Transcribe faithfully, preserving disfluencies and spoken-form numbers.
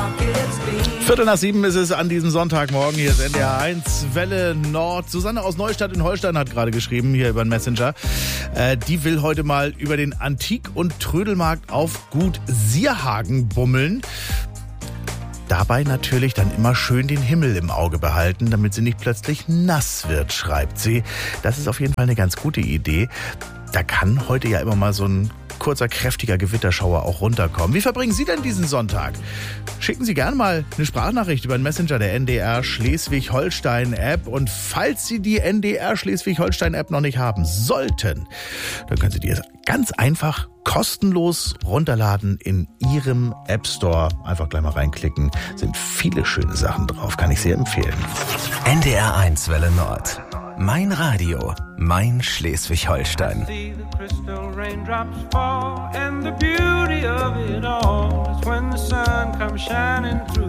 Viertel nach sieben ist es an diesem Sonntagmorgen. Hier ist N D R eins, Welle Nord. Susanne aus Neustadt in Holstein hat gerade geschrieben, hier über den Messenger. Äh, die will heute mal über den Antik- und Trödelmarkt auf Gut Sierhagen bummeln. Dabei natürlich dann immer schön den Himmel im Auge behalten, damit sie nicht plötzlich nass wird, schreibt sie. Das ist auf jeden Fall eine ganz gute Idee. Da kann heute ja immer mal so ein kurzer, kräftiger Gewitterschauer auch runterkommen. Wie verbringen Sie denn diesen Sonntag? Schicken Sie gerne mal eine Sprachnachricht über den Messenger der N D R Schleswig-Holstein-App. Und falls Sie die N D R Schleswig-Holstein-App noch nicht haben sollten, dann können Sie die ganz einfach kostenlos runterladen in Ihrem App Store. Einfach gleich mal reinklicken. Sind viele schöne Sachen drauf. Kann ich sehr empfehlen. N D R eins Welle Nord. Mein Radio, mein Schleswig-Holstein. See the crystal raindrops fall, and the beauty of it all is when the sun comes shining through.